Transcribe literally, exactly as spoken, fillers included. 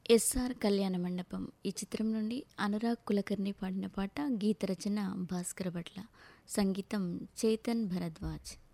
SR కళ్యాణ మండపం ఈ చిత్రం నుండి అనురాగ్ కులకర్ణి పాడిన పాట. గీత రచన భాస్కర భట్ల, సంగీతం చేతన్ భరద్వాజ్.